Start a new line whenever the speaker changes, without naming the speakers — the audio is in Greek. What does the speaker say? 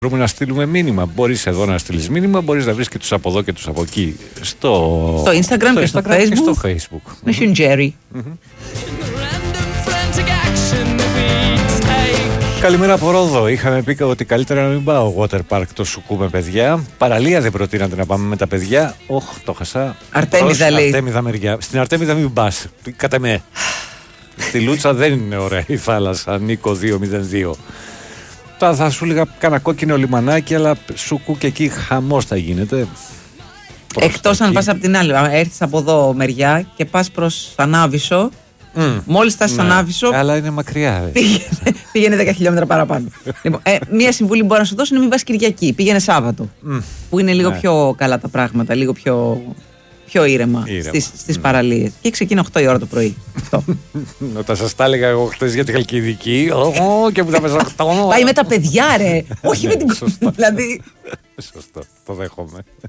Μπορούμε να στείλουμε μήνυμα. Μπορείς εδώ να στείλεις μήνυμα, μπορείς να βρεις και τους από εδώ και τους από εκεί. Στο
Instagram και στο Facebook.
Και στο Facebook.
Messenger.
Καλημέρα από Ρόδο. Είχαμε πει ότι καλύτερα να μην πάω water park το Σουκού με παιδιά. Παραλία δεν προτείνατε να πάμε με τα παιδιά. Όχ, το χασά.
Αρτέμιδα λέει.
Αρτέμιδα μεριά. Στην Αρτέμιδα μην πας. Κάτε με. Στη Λούτσα δεν είναι ωραία η θάλασσα. Νίκο 202. Τώρα θα σου έλεγα κάνα κόκκινο λιμανάκι, αλλά Σουκού και εκεί χαμός θα γίνεται.
Εκτός αν πας από την άλλη. Έρθεις από εδώ μεριά και πας προς Ανάβησο. Μόλις φτάσεις στον Άβυσσο.
Αλλά είναι μακριά.
Πήγαινε 10 χιλιόμετρα παραπάνω. Λοιπόν, μία συμβουλή που μπορώ να σου δώσω είναι μην πας Κυριακή. Πήγαινε Σάββατο. Που είναι λίγο πιο καλά τα πράγματα, λίγο πιο ήρεμα στις παραλίες. Και ξεκινά 8 η ώρα το πρωί.
Όταν σας τα έλεγα εγώ χτες για τη Χαλκιδική, και που θα πες 8.
Πάει με τα παιδιά, ρε. Όχι με την κοπέλα. Δηλαδή.
Σωστό, το δέχομαι.